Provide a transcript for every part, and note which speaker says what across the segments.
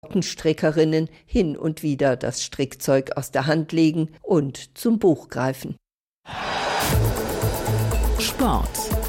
Speaker 1: Trockenstrickerinnen hin und wieder das Strickzeug aus der Hand legen und zum Buch greifen.
Speaker 2: Sport.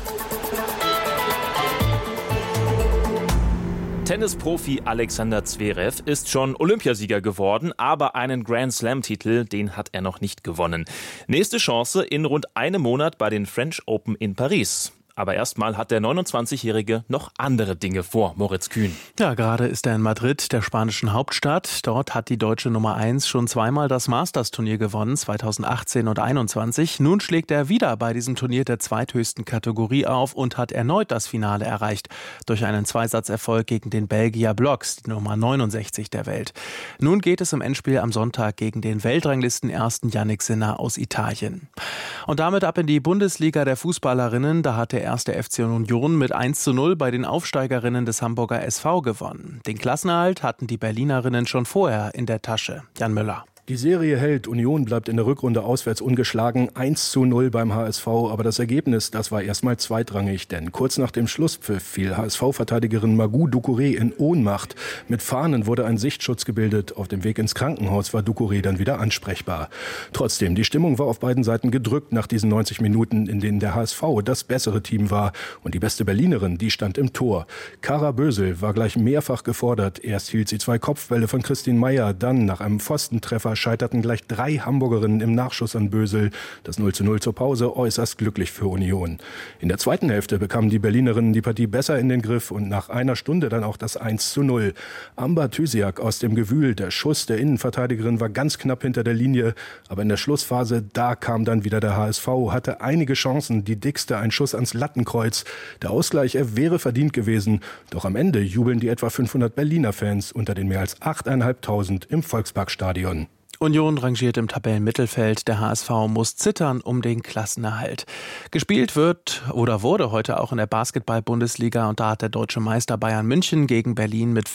Speaker 3: Tennisprofi Alexander Zverev ist schon Olympiasieger geworden, aber einen Grand-Slam-Titel, den hat er noch nicht gewonnen. Nächste Chance in rund einem Monat bei den French Open in Paris. Aber erstmal hat der 29-Jährige noch andere Dinge vor, Moritz Kühn.
Speaker 4: Ja, gerade ist er in Madrid, der spanischen Hauptstadt. Dort hat die deutsche Nummer 1 schon zweimal das Masters-Turnier gewonnen, 2018 und 2021. Nun schlägt er wieder bei diesem Turnier der zweithöchsten Kategorie auf und hat erneut das Finale erreicht. Durch einen Zweisatzerfolg gegen den Belgier Bloks, die Nummer 69 der Welt. Nun geht es im Endspiel am Sonntag gegen den Weltranglisten-Ersten Jannik Sinner aus Italien. Und damit ab in die Bundesliga der Fußballerinnen. Da hat der erste FC Union mit 1:0 bei den Aufsteigerinnen des Hamburger SV gewonnen. Den Klassenerhalt hatten die Berlinerinnen schon vorher in der Tasche. Jan Müller.
Speaker 5: Die Serie hält, Union bleibt in der Rückrunde auswärts ungeschlagen, 1:0 beim HSV, aber das Ergebnis, das war erstmal zweitrangig, denn kurz nach dem Schlusspfiff fiel HSV-Verteidigerin Magou Doucouré in Ohnmacht. Mit Fahnen wurde ein Sichtschutz gebildet, auf dem Weg ins Krankenhaus war Doucouré dann wieder ansprechbar. Trotzdem, die Stimmung war auf beiden Seiten gedrückt nach diesen 90 Minuten, in denen der HSV das bessere Team war und die beste Berlinerin, die stand im Tor. Kara Bösel war gleich mehrfach gefordert, erst hielt sie 2 Kopfbälle von Christine Meyer, dann nach einem Pfostentreffer scheiterten gleich 3 Hamburgerinnen im Nachschuss an Bösel. Das 0:0 zur Pause äußerst glücklich für Union. In der zweiten Hälfte bekamen die Berlinerinnen die Partie besser in den Griff und nach einer Stunde dann auch das 1:0. Amber Thysiak aus dem Gewühl, der Schuss der Innenverteidigerin war ganz knapp hinter der Linie, aber in der Schlussphase, da kam dann wieder der HSV, hatte einige Chancen, die dickste ein Schuss ans Lattenkreuz. Der Ausgleich, er wäre verdient gewesen, doch am Ende jubeln die etwa 500 Berliner Fans unter den mehr als 8.500 im Volksparkstadion.
Speaker 4: Union rangiert im Tabellenmittelfeld, der HSV muss zittern um den Klassenerhalt. Gespielt wird oder wurde heute auch in der Basketball-Bundesliga und da hat der deutsche Meister Bayern München gegen Berlin mit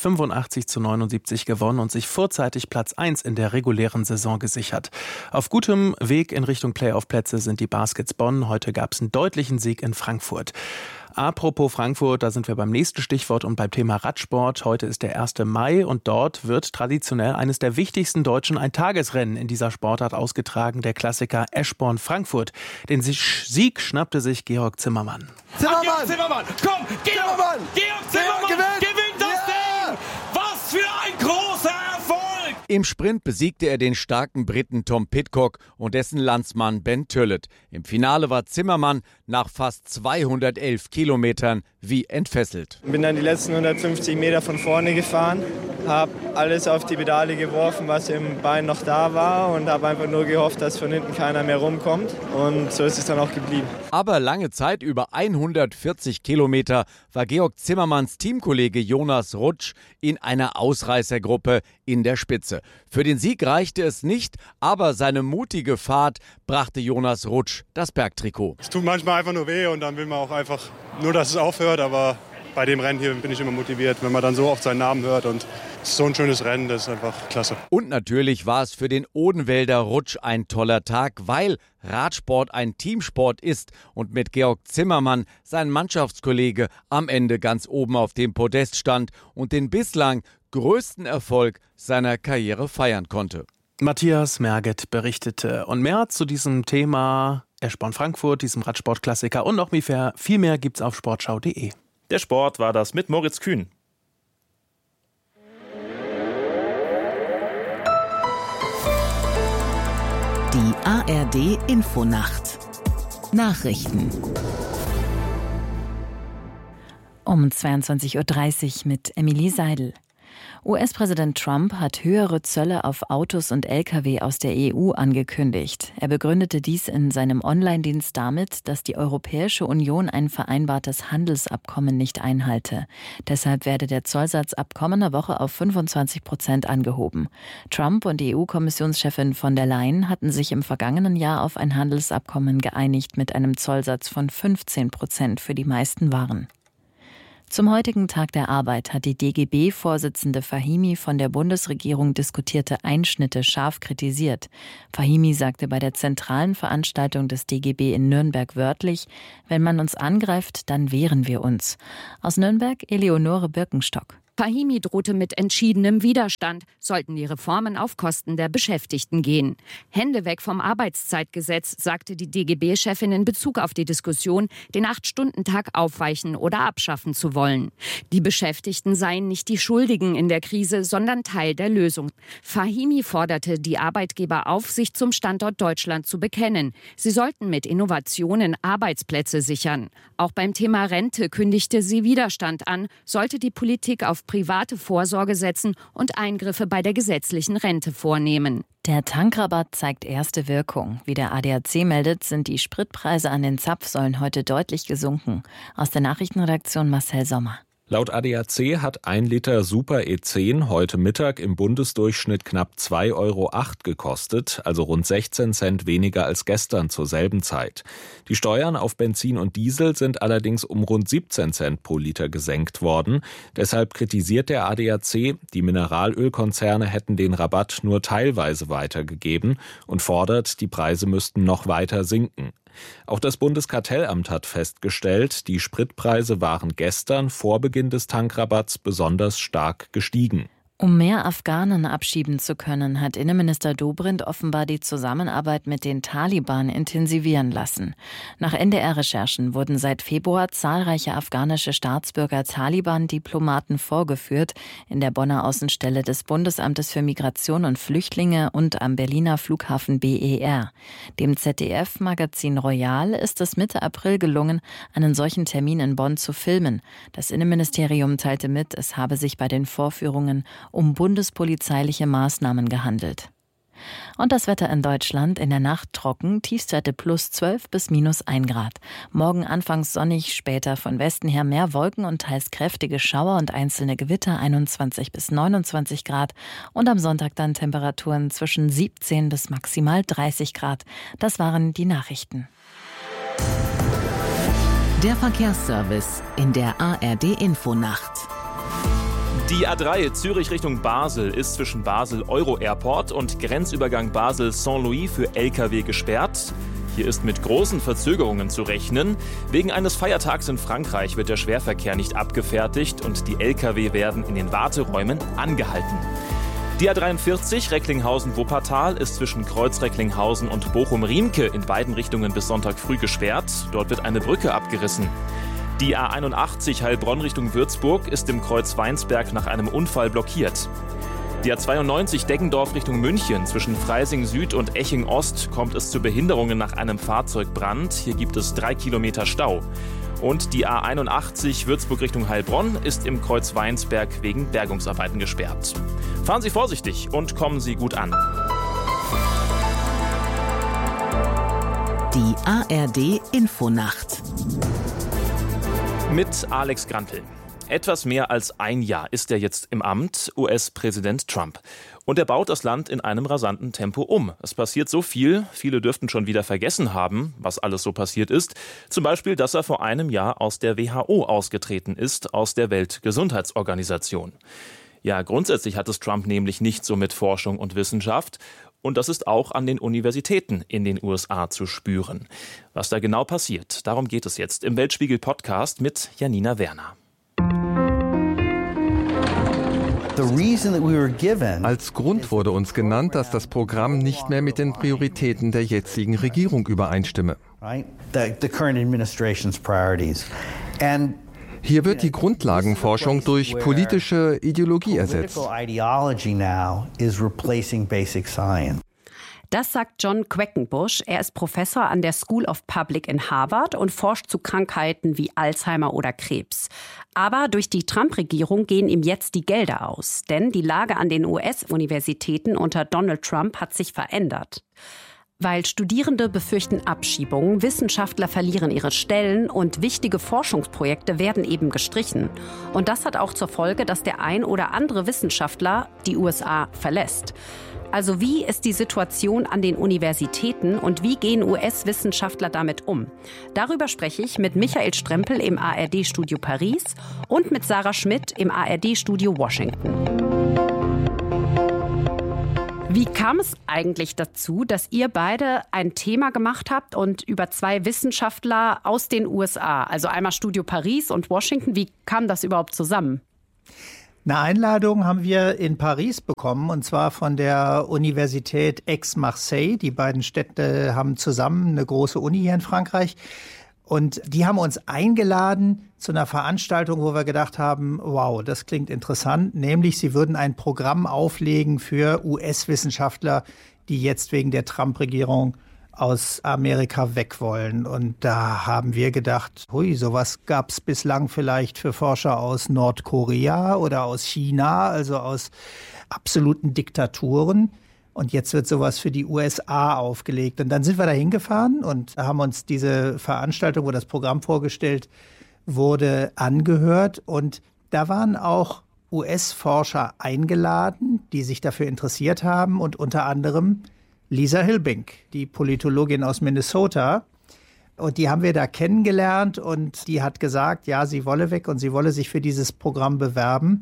Speaker 4: 85:79 gewonnen und sich vorzeitig Platz 1 in der regulären Saison gesichert. Auf gutem Weg in Richtung Playoff-Plätze sind die Baskets Bonn. Heute gab es einen deutlichen Sieg in Frankfurt. Apropos Frankfurt, da sind wir beim nächsten Stichwort und beim Thema Radsport. Heute ist der 1. Mai und dort wird traditionell eines der wichtigsten deutschen Eintagesrennen in dieser Sportart ausgetragen, der Klassiker Eschborn-Frankfurt. Den Sieg schnappte sich Georg Zimmermann.
Speaker 6: Zimmermann, komm, Georg Zimmermann gewinnt das Ding! Was für ein großer Erfolg!
Speaker 7: Im Sprint besiegte er den starken Briten Tom Pidcock und dessen Landsmann Ben Tullett. Im Finale war Zimmermann nach fast 211 Kilometern wie entfesselt.
Speaker 8: Bin dann die letzten 150 Meter von vorne gefahren, habe alles auf die Pedale geworfen, was im Bein noch da war und habe einfach nur gehofft, dass von hinten keiner mehr rumkommt und so ist es dann auch geblieben.
Speaker 7: Aber lange Zeit, über 140 Kilometer, war Georg Zimmermanns Teamkollege Jonas Rutsch in einer Ausreißergruppe in der Spitze. Für den Sieg reichte es nicht, aber seine mutige Fahrt brachte Jonas Rutsch das Bergtrikot.
Speaker 9: Es tut manchmal einfach nur weh und dann will man auch einfach nur, dass es aufhört, aber bei dem Rennen hier bin ich immer motiviert, wenn man dann so oft seinen Namen hört und es ist so ein schönes Rennen, das ist einfach klasse.
Speaker 7: Und natürlich war es für den Odenwälder Rutsch ein toller Tag, weil Radsport ein Teamsport ist und mit Georg Zimmermann, sein Mannschaftskollege, am Ende ganz oben auf dem Podest stand und den bislang größten Erfolg seiner Karriere feiern konnte.
Speaker 4: Matthias Merget berichtete. Und mehr zu diesem Thema Eschborn-Frankfurt, diesem Radsportklassiker und noch viel mehr gibt's auf sportschau.de.
Speaker 3: Der Sport war das mit Moritz Kühn.
Speaker 2: Die ARD-Infonacht. Nachrichten. Um 22:30 Uhr mit Emilie Seidel. US-Präsident Trump hat höhere Zölle auf Autos und Lkw aus der EU angekündigt. Er begründete dies in seinem Online-Dienst damit, dass die Europäische Union ein vereinbartes Handelsabkommen nicht einhalte. Deshalb werde der Zollsatz ab kommender Woche auf 25% angehoben. Trump und die EU-Kommissionschefin von der Leyen hatten sich im vergangenen Jahr auf ein Handelsabkommen geeinigt mit einem Zollsatz von 15% für die meisten Waren. Zum heutigen Tag der Arbeit hat die DGB-Vorsitzende Fahimi von der Bundesregierung diskutierte Einschnitte scharf kritisiert. Fahimi sagte bei der zentralen Veranstaltung des DGB in Nürnberg wörtlich: Wenn man uns angreift, dann wehren wir uns. Aus Nürnberg Eleonore Birkenstock.
Speaker 10: Fahimi drohte mit entschiedenem Widerstand, sollten die Reformen auf Kosten der Beschäftigten gehen. Hände weg vom Arbeitszeitgesetz, sagte die DGB-Chefin in Bezug auf die Diskussion, den 8-Stunden-Tag aufweichen oder abschaffen zu wollen. Die Beschäftigten seien nicht die Schuldigen in der Krise, sondern Teil der Lösung. Fahimi forderte die Arbeitgeber auf, sich zum Standort Deutschland zu bekennen. Sie sollten mit Innovationen Arbeitsplätze sichern. Auch beim Thema Rente kündigte sie Widerstand an, sollte die Politik auf private Vorsorge setzen und Eingriffe bei der gesetzlichen Rente vornehmen.
Speaker 2: Der Tankrabatt zeigt erste Wirkung. Wie der ADAC meldet, sind die Spritpreise an den Zapfsäulen heute deutlich gesunken. Aus der Nachrichtenredaktion Marcel Sommer.
Speaker 11: Laut ADAC hat 1 Liter Super E10 heute Mittag im Bundesdurchschnitt knapp 2,08 Euro gekostet, also rund 16 Cent weniger als gestern zur selben Zeit. Die Steuern auf Benzin und Diesel sind allerdings um rund 17 Cent pro Liter gesenkt worden. Deshalb kritisiert der ADAC, die Mineralölkonzerne hätten den Rabatt nur teilweise weitergegeben und fordert, die Preise müssten noch weiter sinken. Auch das Bundeskartellamt hat festgestellt, die Spritpreise waren gestern vor Beginn des Tankrabatts besonders stark gestiegen.
Speaker 2: Um mehr Afghanen abschieben zu können, hat Innenminister Dobrindt offenbar die Zusammenarbeit mit den Taliban intensivieren lassen. Nach NDR-Recherchen wurden seit Februar zahlreiche afghanische Staatsbürger Taliban-Diplomaten vorgeführt in der Bonner Außenstelle des Bundesamtes für Migration und Flüchtlinge und am Berliner Flughafen BER. Dem ZDF-Magazin Royal ist es Mitte April gelungen, einen solchen Termin in Bonn zu filmen. Das Innenministerium teilte mit, es habe sich bei den Vorführungen um bundespolizeiliche Maßnahmen gehandelt. Und das Wetter in Deutschland: in der Nacht trocken, Tiefstwerte +12 bis -1 Grad. Morgen anfangs sonnig, später von Westen her mehr Wolken und teils kräftige Schauer und einzelne Gewitter, 21 bis 29 Grad. Und am Sonntag dann Temperaturen zwischen 17 bis maximal 30 Grad. Das waren die Nachrichten.
Speaker 12: Der Verkehrsservice in der ARD-Infonacht.
Speaker 3: Die A3 Zürich Richtung Basel ist zwischen Basel Euro Airport und Grenzübergang Basel Saint-Louis für Lkw gesperrt. Hier ist mit großen Verzögerungen zu rechnen. Wegen eines Feiertags in Frankreich wird der Schwerverkehr nicht abgefertigt und die Lkw werden in den Warteräumen angehalten. Die A43 Recklinghausen-Wuppertal ist zwischen Kreuz-Recklinghausen und Bochum-Riemke in beiden Richtungen bis Sonntag früh gesperrt. Dort wird eine Brücke abgerissen. Die A81 Heilbronn Richtung Würzburg ist im Kreuz Weinsberg nach einem Unfall blockiert. Die A92 Deggendorf Richtung München zwischen Freising Süd und Eching Ost kommt es zu Behinderungen nach einem Fahrzeugbrand. Hier gibt es 3 Kilometer Stau. Und die A81 Würzburg Richtung Heilbronn ist im Kreuz Weinsberg wegen Bergungsarbeiten gesperrt. Fahren Sie vorsichtig und kommen Sie gut an.
Speaker 12: Die ARD Infonacht.
Speaker 3: Mit Alex Grantl. Etwas mehr als ein Jahr ist er jetzt im Amt, US-Präsident Trump. Und er baut das Land in einem rasanten Tempo um. Es passiert so viel, viele dürften schon wieder vergessen haben, was alles so passiert ist. Zum Beispiel, dass er vor einem Jahr aus der WHO ausgetreten ist, aus der Weltgesundheitsorganisation. Ja, grundsätzlich hat es Trump nämlich nicht so mit Forschung und Wissenschaft. Und das ist auch an den Universitäten in den USA zu spüren. Was da genau passiert, darum geht es jetzt im Weltspiegel-Podcast mit Janina Werner.
Speaker 13: Als Grund wurde uns genannt, dass das Programm nicht mehr mit den Prioritäten der jetzigen Regierung übereinstimme. Hier wird die Grundlagenforschung durch politische Ideologie ersetzt.
Speaker 14: Das sagt John Quackenbush. Er ist Professor an der School of Public in Harvard und forscht zu Krankheiten wie Alzheimer oder Krebs. Aber durch die Trump-Regierung gehen ihm jetzt die Gelder aus. Denn die Lage an den US-Universitäten unter Donald Trump hat sich verändert. Weil Studierende befürchten Abschiebungen, Wissenschaftler verlieren ihre Stellen und wichtige Forschungsprojekte werden eben gestrichen. Und das hat auch zur Folge, dass der ein oder andere Wissenschaftler die USA verlässt. Also wie ist die Situation an den Universitäten und wie gehen US-Wissenschaftler damit um? Darüber spreche ich mit Michael Strempel im ARD-Studio Paris und mit Sarah Schmidt im ARD-Studio Washington. Wie kam es eigentlich dazu, dass ihr beide ein Thema gemacht habt und über 2 Wissenschaftler aus den USA, also einmal Studio Paris und Washington, wie kam das überhaupt zusammen?
Speaker 15: Eine Einladung haben wir in Paris bekommen, und zwar von der Universität Aix-Marseille. Die beiden Städte haben zusammen eine große Uni hier in Frankreich. Und die haben uns eingeladen zu einer Veranstaltung, wo wir gedacht haben, wow, das klingt interessant. Nämlich, sie würden ein Programm auflegen für US-Wissenschaftler, die jetzt wegen der Trump-Regierung aus Amerika weg wollen. Und da haben wir gedacht, hui, sowas gab es bislang vielleicht für Forscher aus Nordkorea oder aus China, also aus absoluten Diktaturen. Und jetzt wird sowas für die USA aufgelegt. Und dann sind wir da hingefahren und haben uns diese Veranstaltung, wo das Programm vorgestellt wurde, angehört. Und da waren auch US-Forscher eingeladen, die sich dafür interessiert haben, und unter anderem Lisa Hilbink, die Politologin aus Minnesota. Und die haben wir da kennengelernt, und die hat gesagt, ja, sie wolle weg und sie wolle sich für dieses Programm bewerben.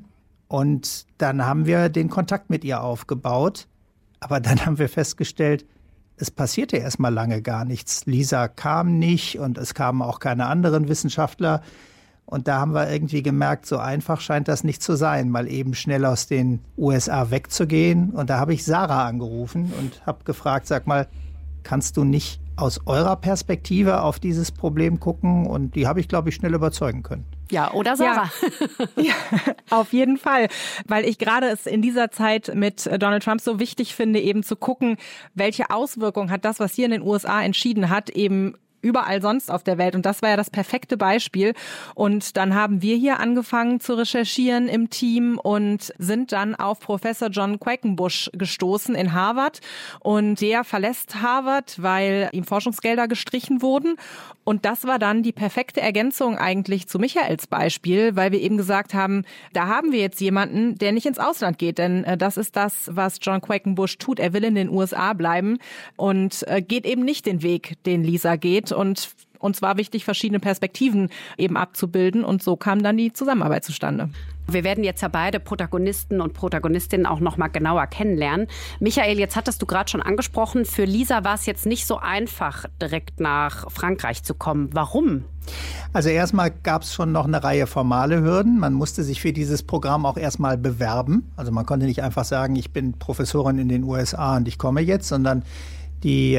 Speaker 15: Und dann haben wir den Kontakt mit ihr aufgebaut. Aber dann haben wir festgestellt, es passierte erstmal lange gar nichts. Lisa kam nicht und es kamen auch keine anderen Wissenschaftler. Und da haben wir irgendwie gemerkt, so einfach scheint das nicht zu sein, mal eben schnell aus den USA wegzugehen. Und da habe ich Sarah angerufen und habe gefragt, sag mal, kannst du nicht aus eurer Perspektive auf dieses Problem gucken? Und die habe ich, glaube ich, schnell überzeugen können.
Speaker 14: Ja, oder Sarah?
Speaker 16: Ja, auf jeden Fall. Weil ich gerade es in dieser Zeit mit Donald Trump so wichtig finde, eben zu gucken, welche Auswirkungen hat das, was hier in den USA entschieden hat, eben überall sonst auf der Welt. Und das war ja das perfekte Beispiel. Und dann haben wir hier angefangen zu recherchieren im Team und sind dann auf Professor John Quackenbush gestoßen in Harvard. Und der verlässt Harvard, weil ihm Forschungsgelder gestrichen wurden. Und das war dann die perfekte Ergänzung eigentlich zu Michaels Beispiel, weil wir eben gesagt haben, da haben wir jetzt jemanden, der nicht ins Ausland geht. Denn das ist das, was John Quackenbush tut. Er will in den USA bleiben und geht eben nicht den Weg, den Lisa geht. Und uns war wichtig, verschiedene Perspektiven eben abzubilden. Und so kam dann die Zusammenarbeit zustande.
Speaker 14: Wir werden jetzt ja beide Protagonisten und Protagonistinnen auch noch mal genauer kennenlernen. Michael, jetzt hattest du gerade schon angesprochen, für Lisa war es jetzt nicht so einfach, direkt nach Frankreich zu kommen. Warum?
Speaker 15: Also erstmal gab es schon noch eine Reihe formale Hürden. Man musste sich für dieses Programm auch erstmal bewerben. Also man konnte nicht einfach sagen, ich bin Professorin in den USA und ich komme jetzt, sondern die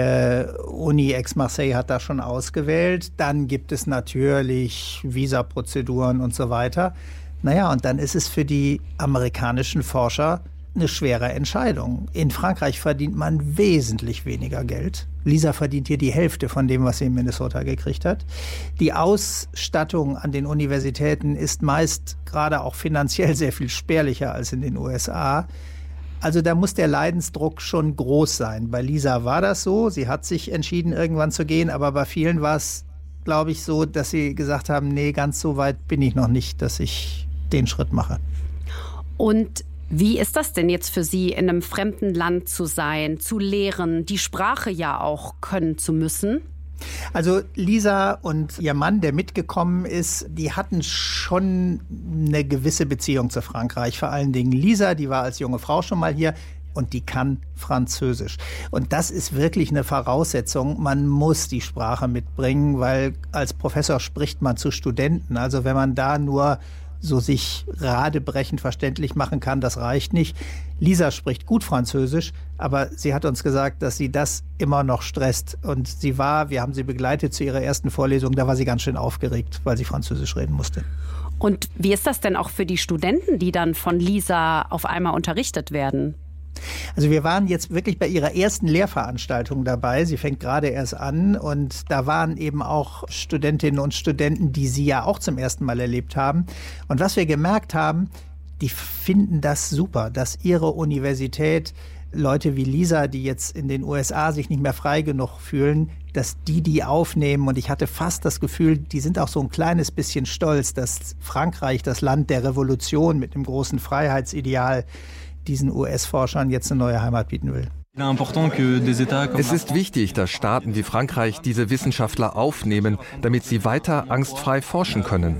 Speaker 15: Uni Aix-Marseille hat da schon ausgewählt. Dann gibt es natürlich Visaprozeduren und so weiter. Naja, und dann ist es für die amerikanischen Forscher eine schwere Entscheidung. In Frankreich verdient man wesentlich weniger Geld. Lisa verdient hier die Hälfte von dem, was sie in Minnesota gekriegt hat. Die Ausstattung an den Universitäten ist meist gerade auch finanziell sehr viel spärlicher als in den USA. Also da muss der Leidensdruck schon groß sein. Bei Lisa war das so. Sie hat sich entschieden, irgendwann zu gehen. Aber bei vielen war es, glaube ich, so, dass sie gesagt haben, nee, ganz so weit bin ich noch nicht, dass ich den Schritt mache.
Speaker 14: Und wie ist das denn jetzt für Sie, in einem fremden Land zu sein, zu lehren, die Sprache ja auch können zu müssen?
Speaker 15: Also Lisa und ihr Mann, der mitgekommen ist, die hatten schon eine gewisse Beziehung zu Frankreich. Vor allen Dingen Lisa, die war als junge Frau schon mal hier und die kann Französisch. Und das ist wirklich eine Voraussetzung. Man muss die Sprache mitbringen, weil als Professor spricht man zu Studenten. Also wenn man da nur so sich radebrechend verständlich machen kann, das reicht nicht. Lisa spricht gut Französisch, aber sie hat uns gesagt, dass sie das immer noch stresst. Und wir haben sie begleitet zu ihrer ersten Vorlesung, da war sie ganz schön aufgeregt, weil sie Französisch reden musste.
Speaker 14: Und wie ist das denn auch für die Studenten, die dann von Lisa auf einmal unterrichtet werden?
Speaker 15: Also wir waren jetzt wirklich bei ihrer ersten Lehrveranstaltung dabei. Sie fängt gerade erst an und da waren eben auch Studentinnen und Studenten, die sie ja auch zum ersten Mal erlebt haben. Und was wir gemerkt haben, die finden das super, dass ihre Universität Leute wie Lisa, die jetzt in den USA sich nicht mehr frei genug fühlen, dass die aufnehmen. Und ich hatte fast das Gefühl, die sind auch so ein kleines bisschen stolz, dass Frankreich, das Land der Revolution mit dem großen Freiheitsideal, diesen US-Forschern jetzt eine neue Heimat bieten will.
Speaker 13: Es ist wichtig, dass Staaten wie Frankreich diese Wissenschaftler aufnehmen, damit sie weiter angstfrei forschen können.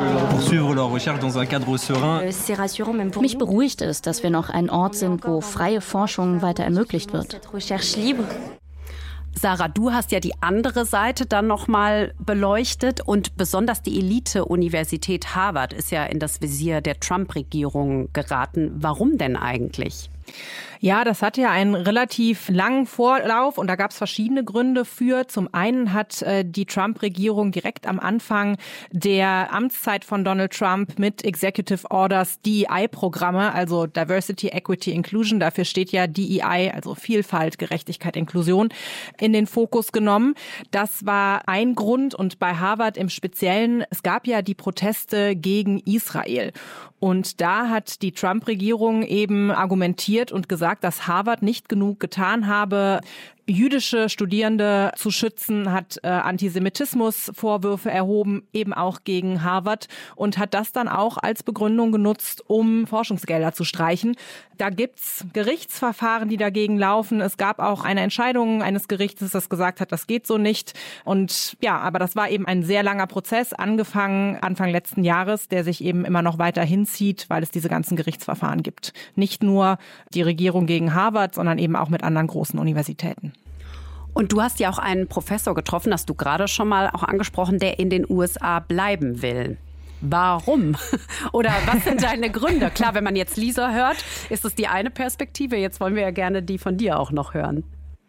Speaker 17: Mich beruhigt es, dass wir noch ein Ort sind, wo freie Forschung weiter ermöglicht wird.
Speaker 14: Sarah, du hast ja die andere Seite dann nochmal beleuchtet und besonders die Elite-Universität Harvard ist ja in das Visier der Trump-Regierung geraten. Warum denn eigentlich?
Speaker 16: Ja, das hatte ja einen relativ langen Vorlauf und da gab es verschiedene Gründe für. Zum einen hat die Trump-Regierung direkt am Anfang der Amtszeit von Donald Trump mit Executive Orders DEI-Programme, also Diversity, Equity, Inclusion, dafür steht ja DEI, also Vielfalt, Gerechtigkeit, Inklusion, in den Fokus genommen. Das war ein Grund und bei Harvard im Speziellen, es gab ja die Proteste gegen Israel. Und da hat die Trump-Regierung eben argumentiert und gesagt, dass Harvard nicht genug getan habe, jüdische Studierende zu schützen, hat Antisemitismusvorwürfe erhoben, eben auch gegen Harvard und hat das dann auch als Begründung genutzt, um Forschungsgelder zu streichen. Da gibt's Gerichtsverfahren, die dagegen laufen. Es gab auch eine Entscheidung eines Gerichtes, das gesagt hat, das geht so nicht. Und ja, aber das war eben ein sehr langer Prozess, angefangen Anfang letzten Jahres, der sich eben immer noch weiter hinzieht, weil es diese ganzen Gerichtsverfahren gibt. Nicht nur die Regierung gegen Harvard, sondern eben auch mit anderen großen Universitäten.
Speaker 14: Und du hast ja auch einen Professor getroffen, hast du gerade schon mal auch angesprochen, der in den USA bleiben will. Warum? Oder was sind deine Gründe? Klar, wenn man jetzt Lisa hört, ist es die eine Perspektive. Jetzt wollen wir ja gerne die von dir auch noch hören.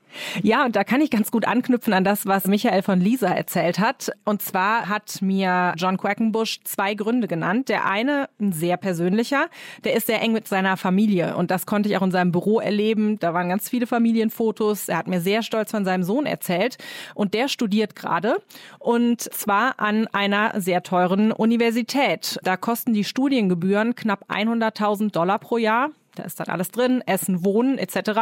Speaker 16: Ja, und da kann ich ganz gut anknüpfen an das, was Michael von Lisa erzählt hat. Und zwar hat mir John Quackenbush 2 Gründe genannt. Der eine, ein sehr persönlicher, der ist sehr eng mit seiner Familie. Und das konnte ich auch in seinem Büro erleben. Da waren ganz viele Familienfotos. Er hat mir sehr stolz von seinem Sohn erzählt. Und der studiert gerade. Und zwar an einer sehr teuren Universität. Da kosten die Studiengebühren knapp $100.000 pro Jahr. Da ist dann alles drin, Essen, Wohnen etc.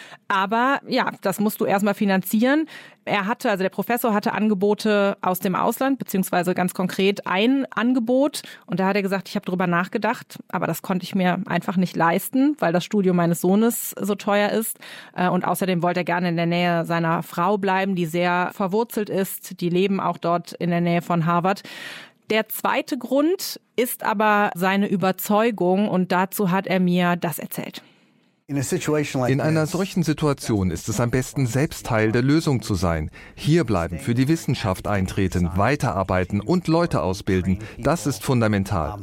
Speaker 16: Aber ja, das musst du erstmal finanzieren. Der Professor hatte Angebote aus dem Ausland, beziehungsweise ganz konkret ein Angebot. Und da hat er gesagt, ich habe drüber nachgedacht, aber das konnte ich mir einfach nicht leisten, weil das Studium meines Sohnes so teuer ist. Und außerdem wollte er gerne in der Nähe seiner Frau bleiben, die sehr verwurzelt ist. Die leben auch dort in der Nähe von Harvard. Der zweite Grund ist aber seine Überzeugung und dazu hat er mir das erzählt.
Speaker 13: In einer solchen Situation ist es am besten, selbst Teil der Lösung zu sein. Hier bleiben, für die Wissenschaft eintreten, weiterarbeiten und Leute ausbilden. Das ist fundamental.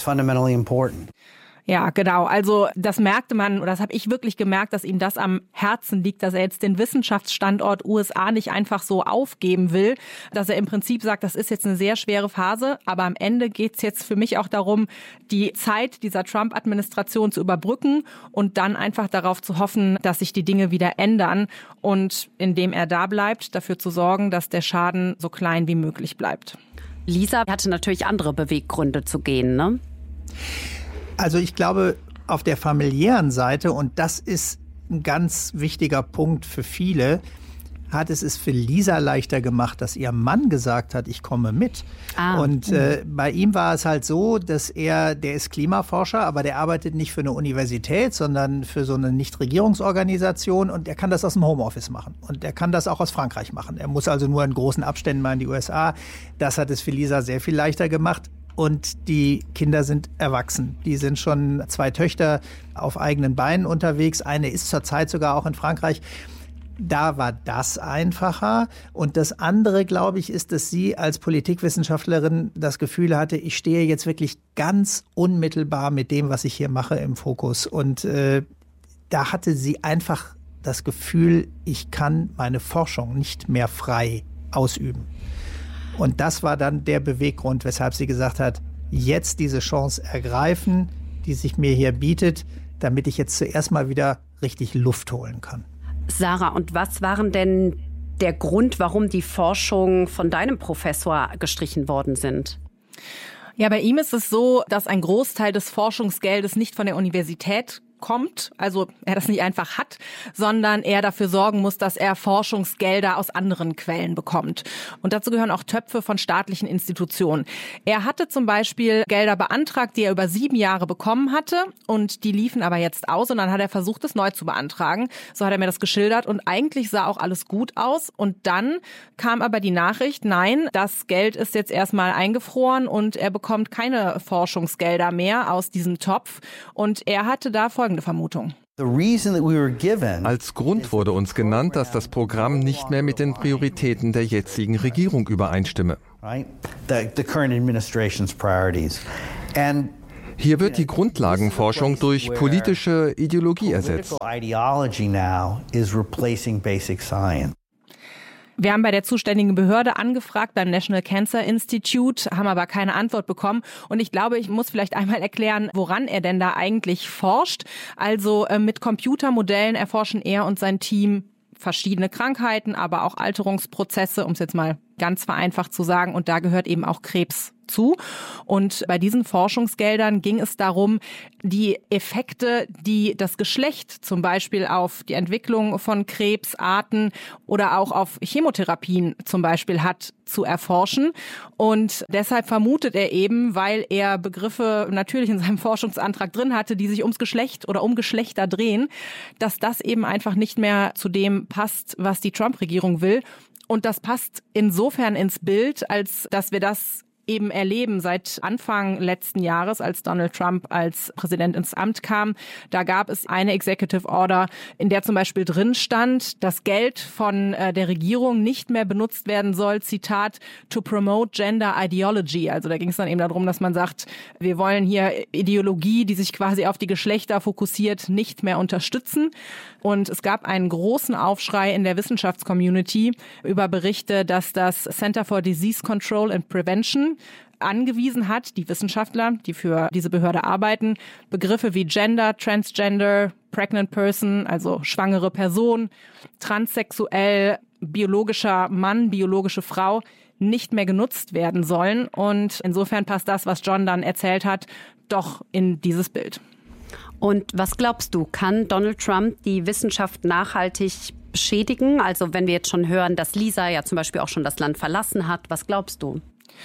Speaker 16: Ja, genau. Also das merkte man, oder das habe ich wirklich gemerkt, dass ihm das am Herzen liegt, dass er jetzt den Wissenschaftsstandort USA nicht einfach so aufgeben will, dass er im Prinzip sagt, das ist jetzt eine sehr schwere Phase, aber am Ende geht's jetzt für mich auch darum, die Zeit dieser Trump-Administration zu überbrücken und dann einfach darauf zu hoffen, dass sich die Dinge wieder ändern und indem er da bleibt, dafür zu sorgen, dass der Schaden so klein wie möglich bleibt.
Speaker 14: Lisa hatte natürlich andere Beweggründe zu gehen, ne?
Speaker 15: Also ich glaube, auf der familiären Seite, und das ist ein ganz wichtiger Punkt für viele, hat es für Lisa leichter gemacht, dass ihr Mann gesagt hat, ich komme mit. Und bei ihm war es halt so, dass der ist Klimaforscher, aber der arbeitet nicht für eine Universität, sondern für so eine Nichtregierungsorganisation und er kann das aus dem Homeoffice machen. Und er kann das auch aus Frankreich machen. Er muss also nur in großen Abständen mal in die USA. Das hat es für Lisa sehr viel leichter gemacht. Und die Kinder sind erwachsen. Die sind schon 2 Töchter auf eigenen Beinen unterwegs. Eine ist zurzeit sogar auch in Frankreich. Da war das einfacher. Und das andere, glaube ich, ist, dass sie als Politikwissenschaftlerin das Gefühl hatte, ich stehe jetzt wirklich ganz unmittelbar mit dem, was ich hier mache, im Fokus. Und da hatte sie einfach das Gefühl, ich kann meine Forschung nicht mehr frei ausüben. Und das war dann der Beweggrund, weshalb sie gesagt hat, jetzt diese Chance ergreifen, die sich mir hier bietet, damit ich jetzt zuerst mal wieder richtig Luft holen kann.
Speaker 14: Sarah, und was waren denn der Grund, warum die Forschungen von deinem Professor gestrichen worden sind?
Speaker 16: Ja, bei ihm ist es so, dass ein Großteil des Forschungsgeldes nicht von der Universität kommt, also er das nicht einfach hat, sondern er dafür sorgen muss, dass er Forschungsgelder aus anderen Quellen bekommt. Und dazu gehören auch Töpfe von staatlichen Institutionen. Er hatte zum Beispiel Gelder beantragt, die er über 7 Jahre bekommen hatte und die liefen aber jetzt aus und dann hat er versucht, es neu zu beantragen. So hat er mir das geschildert und eigentlich sah auch alles gut aus und dann kam aber die Nachricht, nein, das Geld ist jetzt erstmal eingefroren und er bekommt keine Forschungsgelder mehr aus diesem Topf und er hatte da folgende Vermutung.
Speaker 13: Als Grund wurde uns genannt, dass das Programm nicht mehr mit den Prioritäten der jetzigen Regierung übereinstimme. Hier wird die Grundlagenforschung durch politische Ideologie ersetzt.
Speaker 16: Wir haben bei der zuständigen Behörde angefragt, beim National Cancer Institute, haben aber keine Antwort bekommen. Und ich glaube, ich muss vielleicht einmal erklären, woran er denn da eigentlich forscht. Also mit Computermodellen erforschen er und sein Team verschiedene Krankheiten, aber auch Alterungsprozesse, um es jetzt mal ganz vereinfacht zu sagen. Und da gehört eben auch Krebs zu. Und bei diesen Forschungsgeldern ging es darum, die Effekte, die das Geschlecht zum Beispiel auf die Entwicklung von Krebsarten oder auch auf Chemotherapien zum Beispiel hat, zu erforschen. Und deshalb vermutet er eben, weil er Begriffe natürlich in seinem Forschungsantrag drin hatte, die sich ums Geschlecht oder um Geschlechter drehen, dass das eben einfach nicht mehr zu dem passt, was die Trump-Regierung will. Und das passt insofern ins Bild, als dass wir das eben erleben seit Anfang letzten Jahres, als Donald Trump als Präsident ins Amt kam. Da gab es eine Executive Order, in der zum Beispiel drin stand, dass Geld von der Regierung nicht mehr benutzt werden soll, Zitat, to promote gender ideology. Also da ging es dann eben darum, dass man sagt, wir wollen hier Ideologie, die sich quasi auf die Geschlechter fokussiert, nicht mehr unterstützen. Und es gab einen großen Aufschrei in der Wissenschaftscommunity über Berichte, dass das Center for Disease Control and Prevention angewiesen hat, die Wissenschaftler, die für diese Behörde arbeiten, Begriffe wie Gender, Transgender, Pregnant Person, also schwangere Person, transsexuell, biologischer Mann, biologische Frau, nicht mehr genutzt werden sollen. Und insofern passt das, was John dann erzählt hat, doch in dieses Bild.
Speaker 14: Und was glaubst du, kann Donald Trump die Wissenschaft nachhaltig beschädigen? Also wenn wir jetzt schon hören, dass Lisa ja zum Beispiel auch schon das Land verlassen hat, was glaubst du?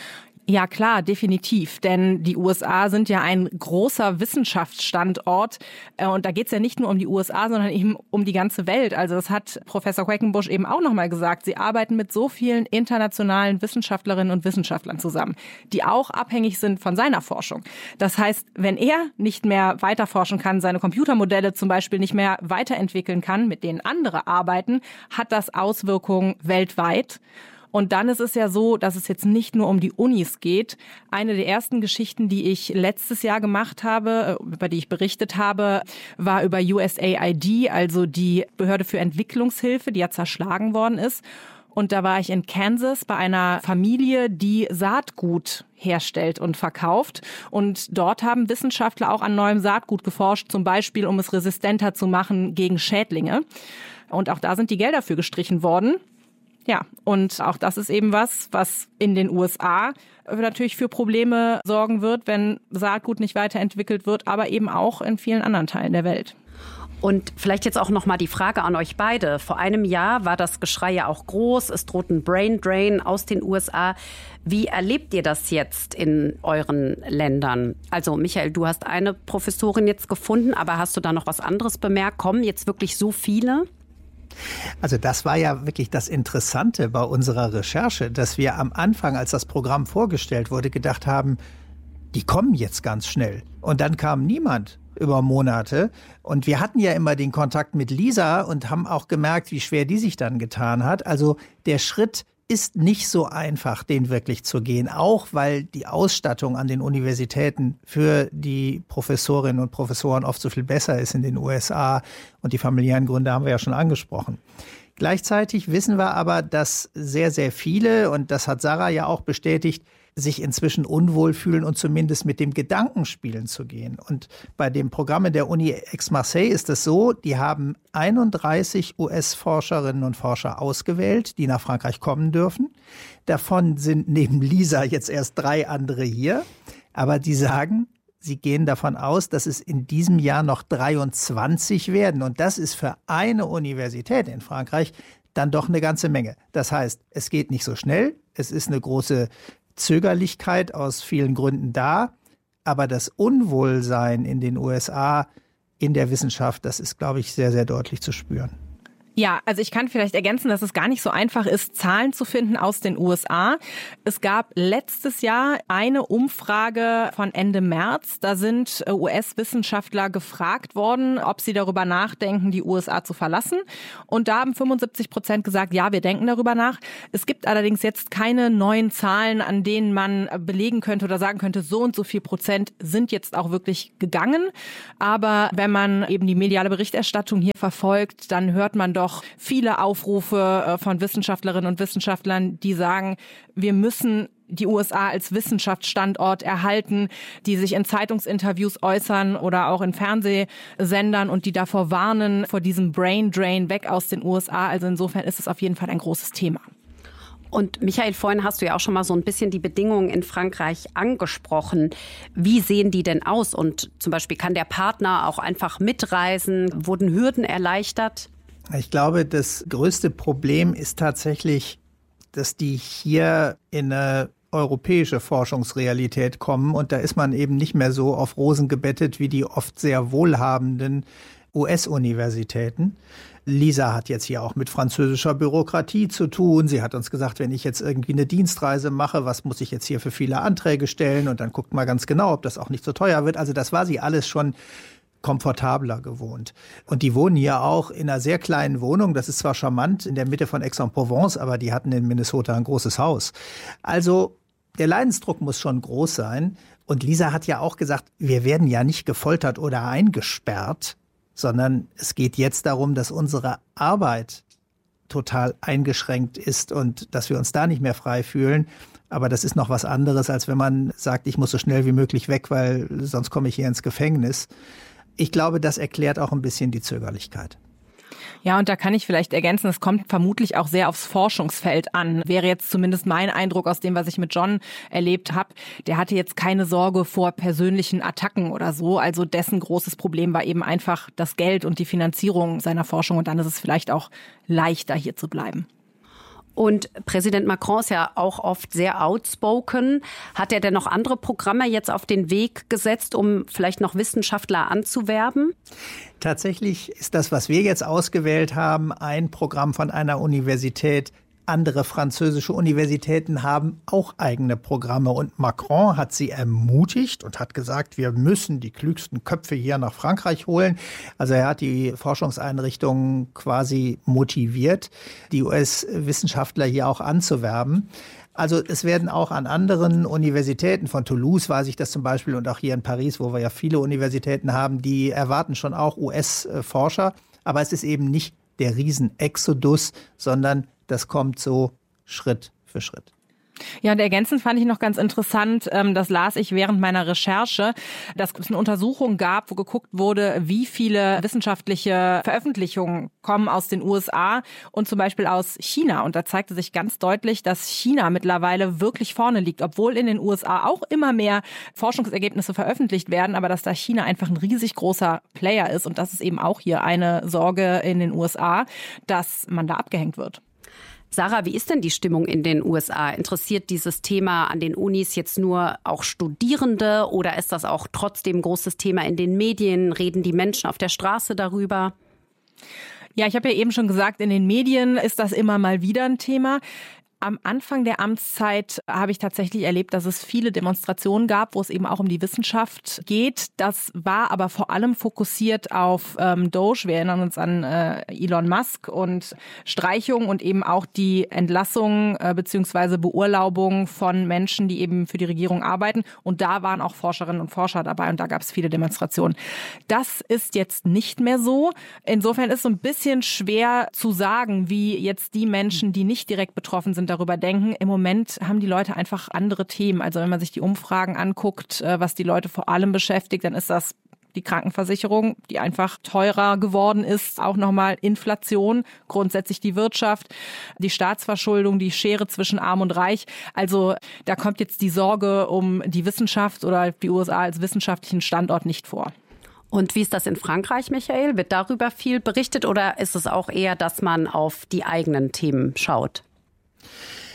Speaker 16: Ja klar, definitiv, denn die USA sind ja ein großer Wissenschaftsstandort und da geht es ja nicht nur um die USA, sondern eben um die ganze Welt. Also das hat Professor Quackenbush eben auch nochmal gesagt. Sie arbeiten mit so vielen internationalen Wissenschaftlerinnen und Wissenschaftlern zusammen, die auch abhängig sind von seiner Forschung. Das heißt, wenn er nicht mehr weiterforschen kann, seine Computermodelle zum Beispiel nicht mehr weiterentwickeln kann, mit denen andere arbeiten, hat das Auswirkungen weltweit. Und dann ist es ja so, dass es jetzt nicht nur um die Unis geht. Eine der ersten Geschichten, die ich letztes Jahr gemacht habe, über die ich berichtet habe, war über USAID, also die Behörde für Entwicklungshilfe, die ja zerschlagen worden ist. Und da war ich in Kansas bei einer Familie, die Saatgut herstellt und verkauft. Und dort haben Wissenschaftler auch an neuem Saatgut geforscht, zum Beispiel, um es resistenter zu machen gegen Schädlinge. Und auch da sind die Gelder für gestrichen worden. Ja, und auch das ist eben was in den USA natürlich für Probleme sorgen wird, wenn Saatgut nicht weiterentwickelt wird, aber eben auch in vielen anderen Teilen der Welt.
Speaker 14: Und vielleicht jetzt auch noch mal die Frage an euch beide. Vor einem Jahr war das Geschrei ja auch groß. Es droht ein Brain Drain aus den USA. Wie erlebt ihr das jetzt in euren Ländern? Also Michael, du hast eine Professorin jetzt gefunden, aber hast du da noch was anderes bemerkt? Kommen jetzt wirklich so viele?
Speaker 15: Also das war ja wirklich das Interessante bei unserer Recherche, dass wir am Anfang, als das Programm vorgestellt wurde, gedacht haben, die kommen jetzt ganz schnell. Und dann kam niemand über Monate. Und wir hatten ja immer den Kontakt mit Lisa und haben auch gemerkt, wie schwer die sich dann getan hat. Also der Schritt ist nicht so einfach, den wirklich zu gehen, auch weil die Ausstattung an den Universitäten für die Professorinnen und Professoren oft so viel besser ist in den USA und die familiären Gründe haben wir ja schon angesprochen. Gleichzeitig wissen wir aber, dass sehr, sehr viele, und das hat Sarah ja auch bestätigt, sich inzwischen unwohl fühlen und zumindest mit dem Gedanken spielen zu gehen. Und bei dem Programm in der Uni Aix-Marseille ist es so, die haben 31 US-Forscherinnen und Forscher ausgewählt, die nach Frankreich kommen dürfen. Davon sind neben Lisa jetzt erst 3 andere hier. Aber die sagen, sie gehen davon aus, dass es in diesem Jahr noch 23 werden. Und das ist für eine Universität in Frankreich dann doch eine ganze Menge. Das heißt, es geht nicht so schnell. Es ist eine große Zögerlichkeit aus vielen Gründen da, aber das Unwohlsein in den USA in der Wissenschaft, das ist, glaube ich, sehr, sehr deutlich zu spüren.
Speaker 16: Ja, also ich kann vielleicht ergänzen, dass es gar nicht so einfach ist, Zahlen zu finden aus den USA. Es gab letztes Jahr eine Umfrage von Ende März. Da sind US-Wissenschaftler gefragt worden, ob sie darüber nachdenken, die USA zu verlassen. Und da haben 75% gesagt, ja, wir denken darüber nach. Es gibt allerdings jetzt keine neuen Zahlen, an denen man belegen könnte oder sagen könnte, so und so viel Prozent sind jetzt auch wirklich gegangen. Aber wenn man eben die mediale Berichterstattung hier verfolgt, dann hört man doch viele Aufrufe von Wissenschaftlerinnen und Wissenschaftlern, die sagen, wir müssen die USA als Wissenschaftsstandort erhalten, die sich in Zeitungsinterviews äußern oder auch in Fernsehsendern und die davor warnen, vor diesem Brain Drain weg aus den USA. Also insofern ist es auf jeden Fall ein großes Thema.
Speaker 14: Und Michael, vorhin hast du ja auch schon mal so ein bisschen die Bedingungen in Frankreich angesprochen. Wie sehen die denn aus? Und zum Beispiel kann der Partner auch einfach mitreisen? Wurden Hürden erleichtert?
Speaker 15: Ich glaube, das größte Problem ist tatsächlich, dass die hier in eine europäische Forschungsrealität kommen. Und da ist man eben nicht mehr so auf Rosen gebettet wie die oft sehr wohlhabenden US-Universitäten. Lisa hat jetzt hier auch mit französischer Bürokratie zu tun. Sie hat uns gesagt, wenn ich jetzt irgendwie eine Dienstreise mache, was muss ich jetzt hier für viele Anträge stellen? Und dann guckt mal ganz genau, ob das auch nicht so teuer wird. Also das war sie alles schon komfortabler gewohnt. Und die wohnen hier auch in einer sehr kleinen Wohnung. Das ist zwar charmant in der Mitte von Aix-en-Provence, aber die hatten in Minnesota ein großes Haus. Also der Leidensdruck muss schon groß sein. Und Lisa hat ja auch gesagt, wir werden ja nicht gefoltert oder eingesperrt, sondern es geht jetzt darum, dass unsere Arbeit total eingeschränkt ist und dass wir uns da nicht mehr frei fühlen. Aber das ist noch was anderes, als wenn man sagt, ich muss so schnell wie möglich weg, weil sonst komme ich hier ins Gefängnis. Ich glaube, das erklärt auch ein bisschen die Zögerlichkeit.
Speaker 16: Ja, und da kann ich vielleicht ergänzen, es kommt vermutlich auch sehr aufs Forschungsfeld an. Wäre jetzt zumindest mein Eindruck aus dem, was ich mit John erlebt habe. Der hatte jetzt keine Sorge vor persönlichen Attacken oder so. Also dessen großes Problem war eben einfach das Geld und die Finanzierung seiner Forschung. Und dann ist es vielleicht auch leichter, hier zu bleiben.
Speaker 14: Und Präsident Macron ist ja auch oft sehr outspoken. Hat er denn noch andere Programme jetzt auf den Weg gesetzt, um vielleicht noch Wissenschaftler anzuwerben?
Speaker 15: Tatsächlich ist das, was wir jetzt ausgewählt haben, ein Programm von einer Universität. Andere französische Universitäten haben auch eigene Programme. Und Macron hat sie ermutigt und hat gesagt, wir müssen die klügsten Köpfe hier nach Frankreich holen. Also er hat die Forschungseinrichtungen quasi motiviert, die US-Wissenschaftler hier auch anzuwerben. Also es werden auch an anderen Universitäten, von Toulouse weiß ich das zum Beispiel und auch hier in Paris, wo wir ja viele Universitäten haben, die erwarten schon auch US-Forscher. Aber es ist eben nicht der Riesen-Exodus, sondern das kommt so Schritt für Schritt.
Speaker 16: Ja, und ergänzend fand ich noch ganz interessant, das las ich während meiner Recherche, dass es eine Untersuchung gab, wo geguckt wurde, wie viele wissenschaftliche Veröffentlichungen kommen aus den USA und zum Beispiel aus China. Und da zeigte sich ganz deutlich, dass China mittlerweile wirklich vorne liegt, obwohl in den USA auch immer mehr Forschungsergebnisse veröffentlicht werden, aber dass da China einfach ein riesig großer Player ist. Und das ist eben auch hier eine Sorge in den USA, dass man da abgehängt wird.
Speaker 14: Sarah, wie ist denn die Stimmung in den USA? Interessiert dieses Thema an den Unis jetzt nur auch Studierende oder ist das auch trotzdem ein großes Thema in den Medien? Reden die Menschen auf der Straße darüber?
Speaker 16: Ja, ich habe ja eben schon gesagt, in den Medien ist das immer mal wieder ein Thema. Am Anfang der Amtszeit habe ich tatsächlich erlebt, dass es viele Demonstrationen gab, wo es eben auch um die Wissenschaft geht. Das war aber vor allem fokussiert auf Doge. Wir erinnern uns an Elon Musk und Streichung und eben auch die Entlassung bzw. Beurlaubung von Menschen, die eben für die Regierung arbeiten. Und da waren auch Forscherinnen und Forscher dabei und da gab es viele Demonstrationen. Das ist jetzt nicht mehr so. Insofern ist es so ein bisschen schwer zu sagen, wie jetzt die Menschen, die nicht direkt betroffen sind, darüber denken. Im Moment haben die Leute einfach andere Themen. Also wenn man sich die Umfragen anguckt, was die Leute vor allem beschäftigt, dann ist das die Krankenversicherung, die einfach teurer geworden ist. Auch nochmal Inflation, grundsätzlich die Wirtschaft, die Staatsverschuldung, die Schere zwischen Arm und Reich. Also da kommt jetzt die Sorge um die Wissenschaft oder die USA als wissenschaftlichen Standort nicht vor.
Speaker 14: Und wie ist das in Frankreich, Michael? Wird darüber viel berichtet oder ist es auch eher, dass man auf die eigenen Themen schaut?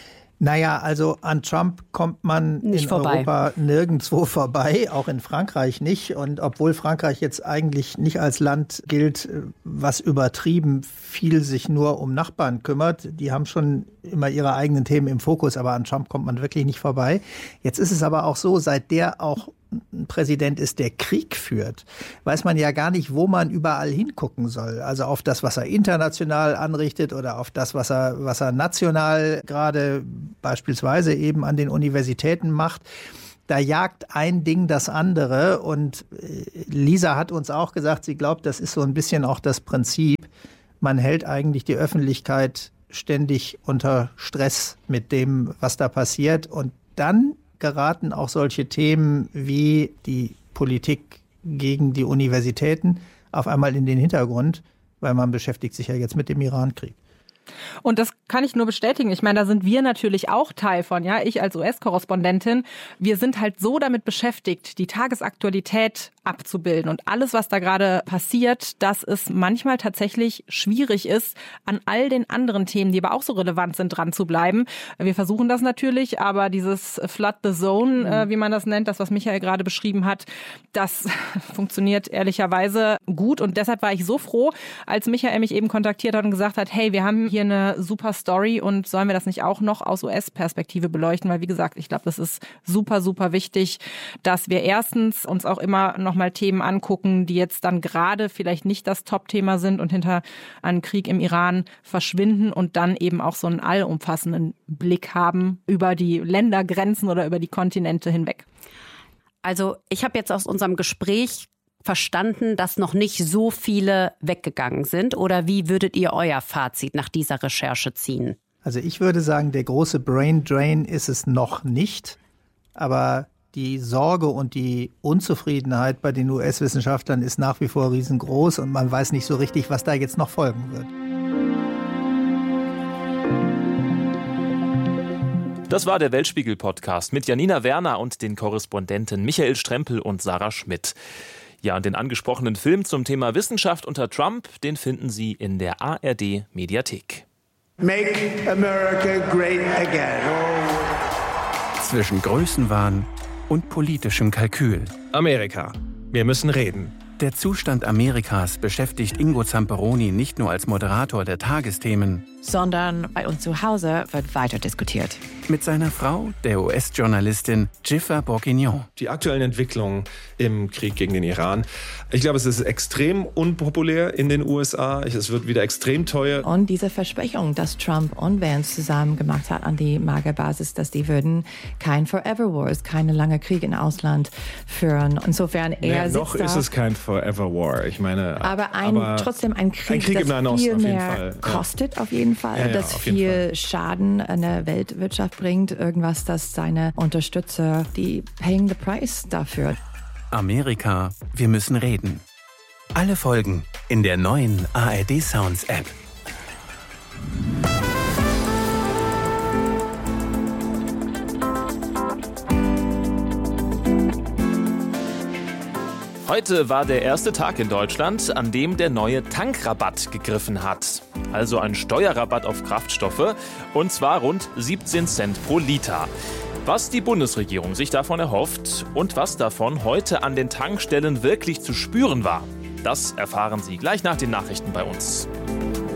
Speaker 15: Naja, also an Trump kommt man nicht in vorbei. Europa nirgendwo vorbei, auch in Frankreich nicht. Und obwohl Frankreich jetzt eigentlich nicht als Land gilt, was übertrieben viel sich nur um Nachbarn kümmert, die haben schon immer ihre eigenen Themen im Fokus, aber an Trump kommt man wirklich nicht vorbei. Jetzt ist es aber auch so, seit der auch ein Präsident ist, der Krieg führt, weiß man ja gar nicht, wo man überall hingucken soll. Also auf das, was er international anrichtet oder auf das, was er national gerade beispielsweise eben an den Universitäten macht. Da jagt ein Ding das andere. Und Lisa hat uns auch gesagt, sie glaubt, das ist so ein bisschen auch das Prinzip. Man hält eigentlich die Öffentlichkeit ständig unter Stress mit dem, was da passiert. Und dann geraten auch solche Themen wie die Politik gegen die Universitäten auf einmal in den Hintergrund, weil man beschäftigt sich ja jetzt mit dem Irankrieg.
Speaker 16: Und das kann ich nur bestätigen. Ich meine, da sind wir natürlich auch Teil von, ja. Ich als US-Korrespondentin, wir sind halt so damit beschäftigt, die Tagesaktualität abzubilden und alles, was da gerade passiert, dass es manchmal tatsächlich schwierig ist, an all den anderen Themen, die aber auch so relevant sind, dran zu bleiben. Wir versuchen das natürlich, aber dieses Flood the Zone, wie man das nennt, das, was Michael gerade beschrieben hat, das funktioniert ehrlicherweise gut. Und deshalb war ich so froh, als Michael mich eben kontaktiert hat und gesagt hat, hey, wir haben hier eine super Story und sollen wir das nicht auch noch aus US-Perspektive beleuchten? Weil, wie gesagt, ich glaube, das ist super, super wichtig, dass wir erstens uns auch immer noch mal Themen angucken, die jetzt dann gerade vielleicht nicht das Top-Thema sind und hinter einem Krieg im Iran verschwinden und dann eben auch so einen allumfassenden Blick haben über die Ländergrenzen oder über die Kontinente hinweg.
Speaker 14: Also ich habe jetzt aus unserem Gespräch verstanden, dass noch nicht so viele weggegangen sind? Oder wie würdet ihr euer Fazit nach dieser Recherche ziehen?
Speaker 15: Also ich würde sagen, der große Brain Drain ist es noch nicht. Aber die Sorge und die Unzufriedenheit bei den US-Wissenschaftlern ist nach wie vor riesengroß und man weiß nicht so richtig, was da jetzt noch folgen wird.
Speaker 3: Das war der Weltspiegel-Podcast mit Janina Werner und den Korrespondenten Michael Strempel und Sarah Schmidt. Ja, und den angesprochenen Film zum Thema Wissenschaft unter Trump, den finden Sie in der ARD-Mediathek.
Speaker 18: Make America great again.
Speaker 19: Zwischen Größenwahn und politischem Kalkül.
Speaker 20: Amerika. Wir müssen reden.
Speaker 19: Der Zustand Amerikas beschäftigt Ingo Zamperoni nicht nur als Moderator der Tagesthemen,
Speaker 21: sondern bei uns zu Hause wird weiter diskutiert.
Speaker 19: Mit seiner Frau, der US-Journalistin Jiffer Bourguignon.
Speaker 20: Die aktuellen Entwicklungen im Krieg gegen den Iran. Ich glaube, es ist extrem unpopulär in den USA. Es wird wieder extrem teuer.
Speaker 21: Und diese Versprechung, dass Trump und Vance zusammen gemacht hat an die MAGA-Basis, dass die würden kein Forever Wars, keine lange Krieg im Ausland führen. Insofern
Speaker 20: noch ist es kein Forever War. Ich meine,
Speaker 21: aber trotzdem ein Krieg,
Speaker 20: im Nahen Osten,
Speaker 21: viel
Speaker 20: auf jeden
Speaker 21: mehr
Speaker 20: Fall.
Speaker 21: kostet auf jeden Fall, das viel Schaden an der Weltwirtschaft bringt. Irgendwas, dass seine Unterstützer, die paying the price dafür.
Speaker 19: Amerika, wir müssen reden. Alle Folgen in der neuen ARD Sounds App.
Speaker 3: Heute war der erste Tag in Deutschland, an dem der neue Tankrabatt gegriffen hat. Also ein Steuerrabatt auf Kraftstoffe, und zwar rund 17 Cent pro Liter. Was die Bundesregierung sich davon erhofft und was davon heute an den Tankstellen wirklich zu spüren war, das erfahren Sie gleich nach den Nachrichten bei uns.